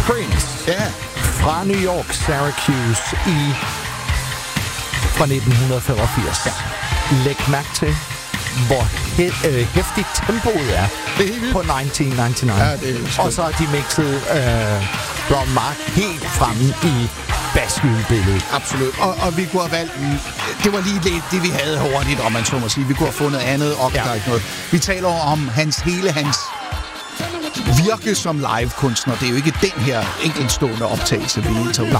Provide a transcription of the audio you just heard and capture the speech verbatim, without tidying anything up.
Prince. Ja. Fra New York, Syracuse i fra nitten femogfirs. Ja. Læg mærke til, hvor he- øh, hæftigt tempoet er på nitten nioghalvfems. Ja, det er og så har de mixet øh, Ron Mark helt fremme i basshjulbilledet. Absolut. Og, og vi kunne have valgt... Det var lige lidt det, vi havde hurtigt, om man så må sige. Vi kunne have fundet andet, og ja. Der er ikke noget. Vi taler om hans hele hans virke som live-kunstner. Det er jo ikke den her enkeltstående optagelse, vi tager ud.